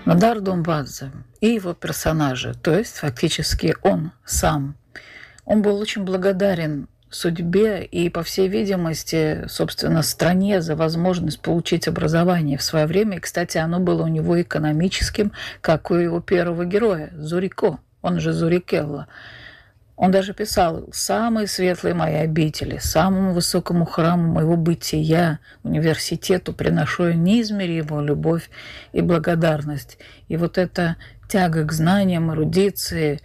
Нодар Думбадзе и его персонажи, то есть фактически он сам, он был очень благодарен судьбе и, по всей видимости, собственно, стране за возможность получить образование в свое время. И, кстати, оно было у него экономическим, как у его первого героя, Зурико, он же Зурикелла. Он даже писал: «Самые светлые мои обители, самому высокому храму моего бытия, университету, приношу я неизмеримую любовь и благодарность». И вот эта тяга к знаниям, эрудиции,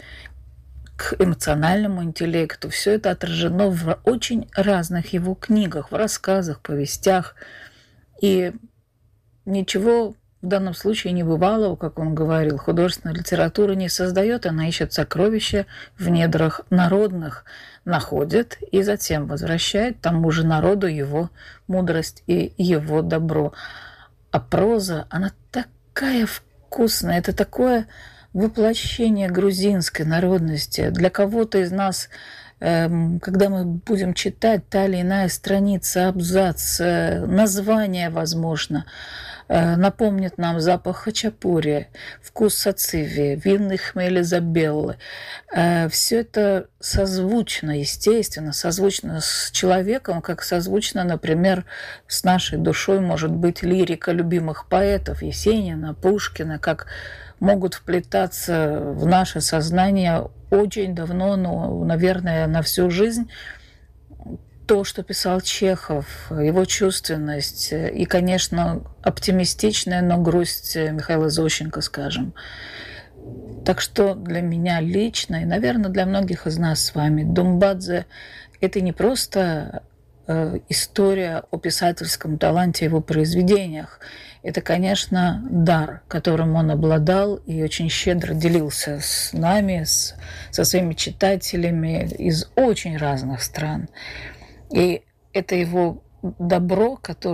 к эмоциональному интеллекту, все это отражено в очень разных его книгах, в рассказах, повестях. И ничего в данном случае небывалого, как он говорил, художественная литература не создает, она ищет сокровища в недрах народных, находит и затем возвращает тому же народу его мудрость и его добро. А проза, она такая вкусная, это такое воплощение грузинской народности. Для кого-то из нас, когда мы будем читать та или иная страница, абзац, название, возможно, напомнит нам запах хачапури, вкус сациви, винный хмель Изабеллы. Все это созвучно, естественно, созвучно с человеком, как созвучно, например, с нашей душой может быть лирика любимых поэтов Есенина, Пушкина, как могут вплетаться в наше сознание очень давно, ну, наверное, на всю жизнь, то, что писал Чехов, его чувственность и, конечно, оптимистичная, но грусть Михаила Зощенко, скажем. Так что для меня лично, и, наверное, для многих из нас с вами, Думбадзе – это не просто история о писательском таланте, его произведениях. Это, конечно, дар, которым он обладал и очень щедро делился с нами, со своими читателями из очень разных стран. И это его добро, которое